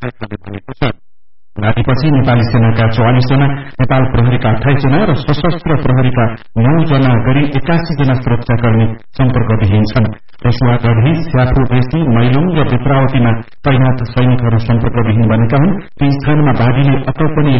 आयोगले भनेको छ। घाटीपछि नेपाली सेनाका 44 जना, नेपाल प्रहरीका 28 जना र सशस्त्र प्रहरीका 9 जना गरी 81 जना सुरक्षाकर्मी सम्पर्कविहीन छन्। रसुवागढ़ी, स्याफू बेसी, मैलुङ र बेत्रावतीमा तैनात सैनिकहरू सम्पर्कविहीन बनेका हुन्। ती स्थानमा वादीले अकल्पनीय